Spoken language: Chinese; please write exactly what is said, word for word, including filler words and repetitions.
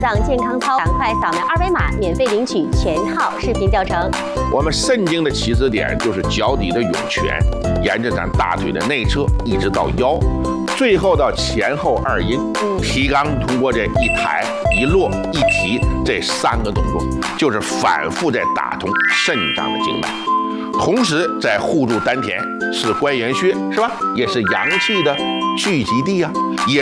脏健康操，赶快扫描二维码，免费领取全套视频教程。 我们肾经的起始点就是脚底的涌泉，沿着咱大腿的内侧一直到腰，最后到前后二阴。提肛通过这一抬、一落、一提这三个动作，就是反复在打通肾脏的经脉，同时在护住丹田，是关元穴，是吧？也是阳气的聚集地啊，也